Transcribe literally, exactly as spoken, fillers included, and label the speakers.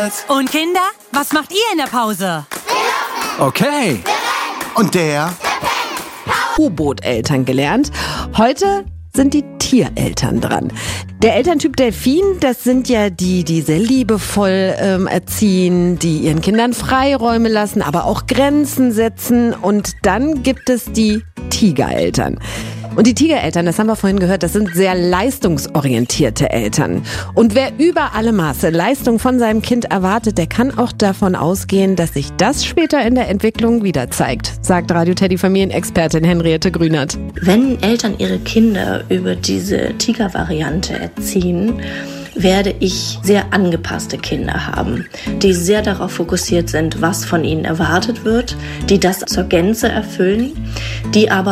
Speaker 1: Schatz?
Speaker 2: Und Kinder, was macht ihr in der Pause?
Speaker 1: Okay. Und der?
Speaker 3: U-Boot-Eltern gelernt. Heute sind die Tiereltern dran. Der Elterntyp Delfin, das sind ja die, die sehr liebevoll ähm, erziehen, die ihren Kindern Freiräume lassen, aber auch Grenzen setzen. Und dann gibt es die Tigereltern. Und die Tigereltern, das haben wir vorhin gehört, das sind sehr leistungsorientierte Eltern. Und wer über alle Maße Leistung von seinem Kind erwartet, der kann auch davon ausgehen, dass sich das später in der Entwicklung wieder zeigt, sagt Radio Teddy Familienexpertin Henriette Grünert.
Speaker 4: Wenn Eltern ihre Kinder über diese Tiger-Variante erziehen, werde ich sehr angepasste Kinder haben, die sehr darauf fokussiert sind, was von ihnen erwartet wird, die das zur Gänze erfüllen, die aber